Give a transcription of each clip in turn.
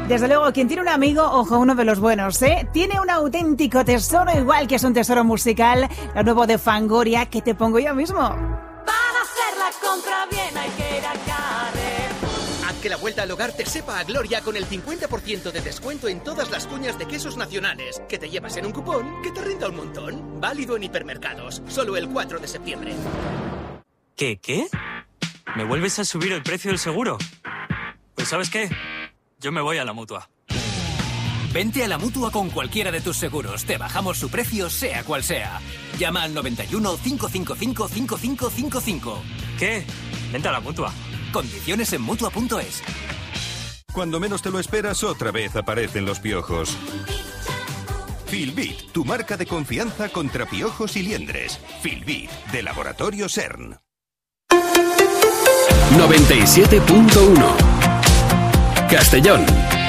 Desde luego, quien tiene un amigo, ojo, uno de los buenos, ¿eh? Tiene un auténtico tesoro, igual que es un tesoro musical, lo nuevo de Fangoria, que te pongo yo mismo. Para hacer la compra bien hay que ir a Carrer. Haz que la vuelta al hogar te sepa a gloria con el 50% de descuento en todas las cuñas de quesos nacionales, que te llevas en un cupón que te rinda un montón. Válido en hipermercados, solo el 4 de septiembre. ¿Qué? ¿Me vuelves a subir el precio del seguro? Pues ¿sabes qué? Yo me voy a la Mutua. Vente a la Mutua con cualquiera de tus seguros. Te bajamos su precio, sea cual sea. Llama al 91 555 5555. ¿Qué? Vente a la Mutua. Condiciones en Mutua.es. Cuando menos te lo esperas, otra vez aparecen los piojos. Filbit, tu marca de confianza contra piojos y liendres. Filbit, de Laboratorio CERN. 97.1 Castellón.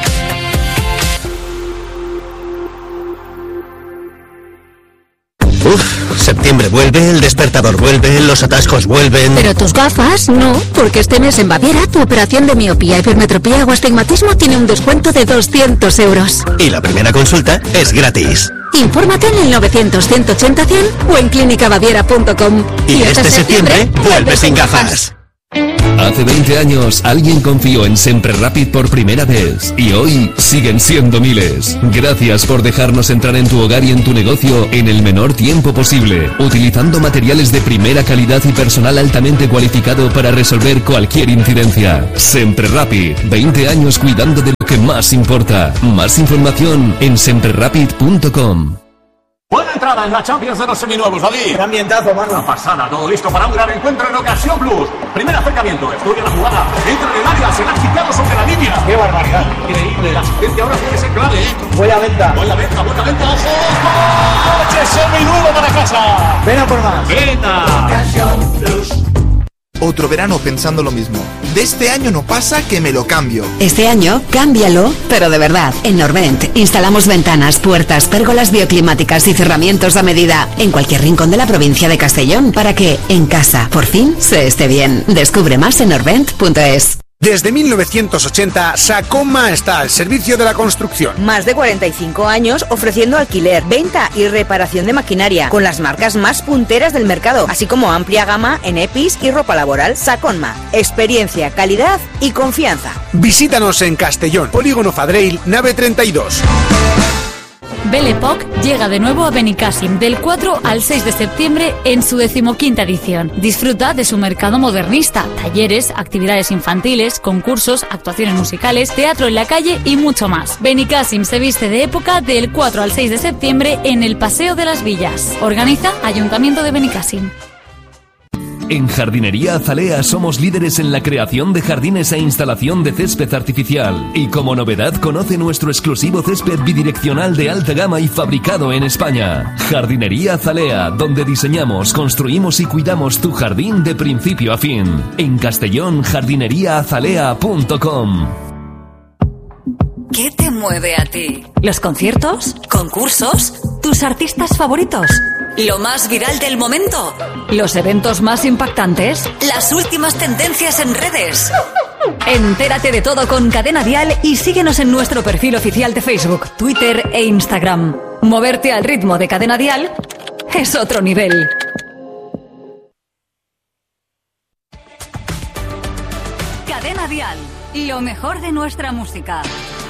Septiembre vuelve, el despertador vuelve, los atascos vuelven. Pero tus gafas no, porque este mes en Baviera tu operación de miopía, hipermetropía o astigmatismo tiene un descuento de 200 euros. Y la primera consulta es gratis. Infórmate en el 900-180-100 o en clínicabaviera.com. Y este septiembre vuelve sin gafas. Hace 20 años alguien confió en Sempre Rapid por primera vez y hoy siguen siendo miles. Gracias por dejarnos entrar en tu hogar y en tu negocio en el menor tiempo posible, utilizando materiales de primera calidad y personal altamente cualificado para resolver cualquier incidencia. Sempre Rapid, 20 años cuidando de lo que más importa. Más información en semprerapid.com. Buena entrada en la Champions de los seminuevos, David. ¡Qué ambientazo, mano! Una pasada, todo listo para un gran encuentro en Ocasión Plus. Primer acercamiento, estudia la jugada, entra en el área, se la ha quitado sobre la línea. ¡Qué barbaridad! Increíble, la asistencia ahora tiene que ser clave. Buena venta, ojo. ¡Coche seminuevo para casa! ¡Ven a por más! ¡Venga! Ocasión Plus. Otro verano pensando lo mismo. De este año no pasa que me lo cambio. Este año, cámbialo, pero de verdad. En Norvent instalamos ventanas, puertas, pérgolas bioclimáticas y cerramientos a medida en cualquier rincón de la provincia de Castellón para que, en casa, por fin, se esté bien. Descubre más en norvent.es. Desde 1980, Sacoma está al servicio de la construcción. Más de 45 años ofreciendo alquiler, venta y reparación de maquinaria, con las marcas más punteras del mercado, así como amplia gama en EPIs y ropa laboral. Sacoma, experiencia, calidad y confianza. Visítanos en Castellón, Polígono Fadreil, nave 32. Belle Époque llega de nuevo a Benicàssim del 4 al 6 de septiembre en su 15ª edición. Disfruta de su mercado modernista, talleres, actividades infantiles, concursos, actuaciones musicales, teatro en la calle y mucho más. Benicàssim se viste de época del 4 al 6 de septiembre en el Paseo de las Villas. Organiza Ayuntamiento de Benicàssim. En Jardinería Azalea somos líderes en la creación de jardines e instalación de césped artificial. Y como novedad, conoce nuestro exclusivo césped bidireccional de alta gama y fabricado en España. Jardinería Azalea, donde diseñamos, construimos y cuidamos tu jardín de principio a fin. En Castellón, jardineriaazalea.com. ¿Qué te mueve a ti? ¿Los conciertos? ¿Concursos? ¿Tus artistas favoritos? ¿Lo más viral del momento? ¿Los eventos más impactantes? ¿Las últimas tendencias en redes? Entérate de todo con Cadena Dial y síguenos en nuestro perfil oficial de Facebook, Twitter e Instagram. Moverte al ritmo de Cadena Dial es otro nivel. Cadena Dial, lo mejor de nuestra música.